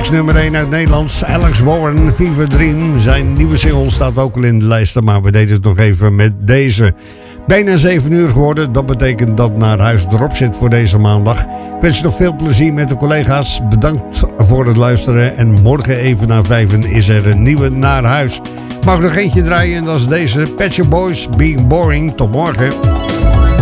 ex-nummer 1 uit Nederland, Alex Warren, Fever Dream. Zijn nieuwe single staat ook al in de lijsten, maar we deden het nog even met deze. Bijna 7 uur geworden, dat betekent dat Naar Huis erop zit voor deze maandag. Ik wens je nog veel plezier met de collega's. Bedankt voor het luisteren en morgen even na 5 is er een nieuwe Naar Huis. Mag nog eentje draaien en dat is deze Pet Shop Boys, Being Boring. Tot morgen.